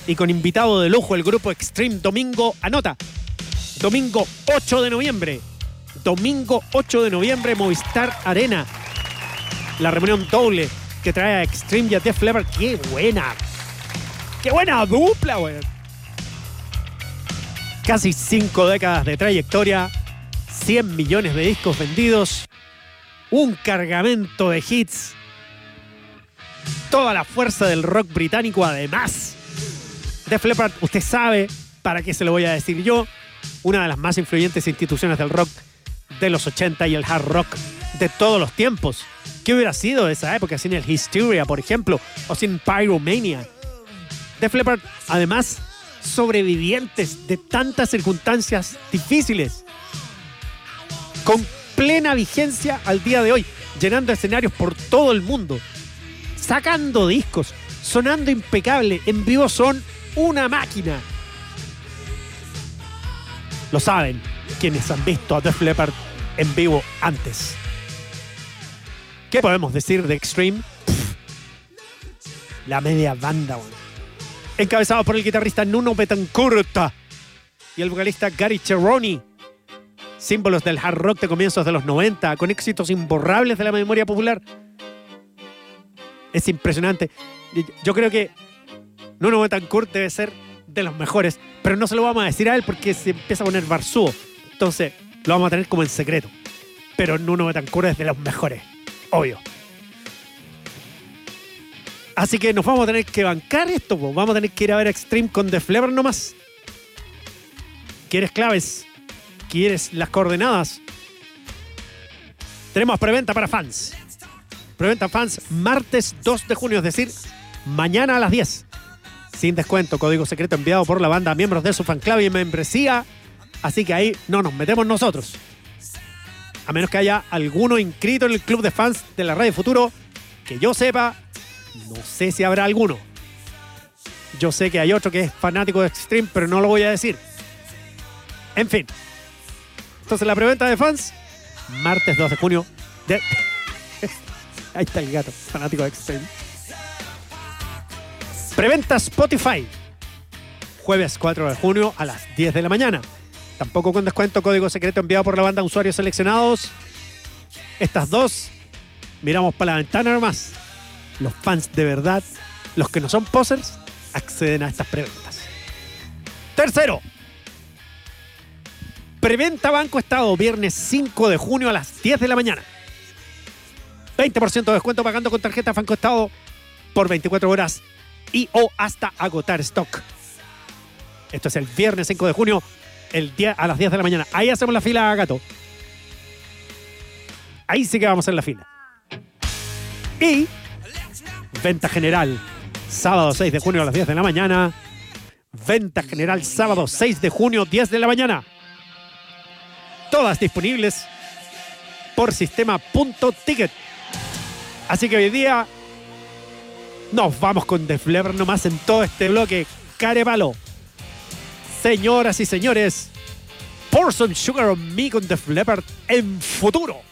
y con invitado de lujo el grupo Extreme. Domingo, anota, domingo 8 de noviembre. Domingo 8 de noviembre, Movistar Arena. La reunión doble que trae a Extreme y a Def Leppard. ¡Qué buena! ¡Qué buena dupla, güey! Casi 5 décadas de trayectoria, 100 millones de discos vendidos, un cargamento de hits, toda la fuerza del rock británico. Además, Def Leppard, usted sabe para qué se lo voy a decir yo, una de las más influyentes instituciones del rock de los 80 y el hard rock de todos los tiempos. ¿Qué hubiera sido de esa época sin el Hysteria, por ejemplo, o sin Pyromania? Def Leppard, además, sobrevivientes de tantas circunstancias difíciles, con plena vigencia al día de hoy, llenando escenarios por todo el mundo, sacando discos, sonando impecable, en vivo son una máquina. Lo saben quienes han visto a Def Leppard en vivo antes. ¿Qué podemos decir de Extreme? La media banda, bueno. Encabezados por el guitarrista Nuno Bettencourt y el vocalista Gary Cherone. Símbolos del hard rock de comienzos de los 90, con éxitos imborrables de la memoria popular. Es impresionante. Yo creo que Nuno Bettencourt debe ser de los mejores, pero no se lo vamos a decir a él porque se empieza a poner barzúo. Entonces lo vamos a tener como en secreto. Pero Nuno Bettencourt es de los mejores, obvio. Así que nos vamos a tener que bancar esto, po. Vamos a tener que ir a ver Extreme con Def Leppard nomás. ¿Quieres claves? ¿Quieres las coordenadas? Tenemos preventa para fans. Preventa fans martes 2 de junio, es decir, mañana a las 10. Sin descuento, código secreto enviado por la banda a miembros de su fanclub y membresía. Así que ahí no nos metemos nosotros. A menos que haya alguno inscrito en el club de fans de la Radio Futuro, que yo sepa. No sé si habrá alguno. Yo sé que hay otro que es fanático de Extreme, pero no lo voy a decir. En fin. Entonces la preventa de fans, martes 2 de junio. Ahí está el gato, fanático de Extreme. Preventa Spotify, jueves 4 de junio a las 10 de la mañana. Tampoco con descuento, código secreto enviado por la banda a usuarios seleccionados. Estas dos, miramos para la ventana nomás. Los fans de verdad, los que no son posers, acceden a estas preventas. Tercero, preventa Banco Estado, viernes 5 de junio a las 10 de la mañana. 20% de descuento pagando con tarjeta Banco Estado por 24 horas y o hasta agotar stock. Esto es el viernes 5 de junio a las 10 de la mañana. Ahí hacemos la fila, gato. Ahí sí que vamos a hacer la fila. Y venta general, sábado 6 de junio a las 10 de la mañana. Venta general, sábado 6 de junio, 10 de la mañana. Todas disponibles por sistema.ticket. Así que hoy día nos vamos con Def Leppard nomás en todo este bloque carepalo. Señoras y señores, Pour Some Sugar on Me con Def Leppard en Futuro.